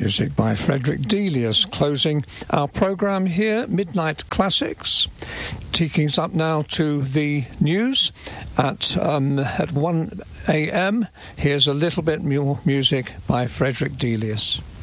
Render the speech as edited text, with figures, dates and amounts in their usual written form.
Music by Frederick Delius, closing our programme here, Midnight Classics. Taking us up now to the news at 1 a.m. Here's a little bit more music by Frederick Delius.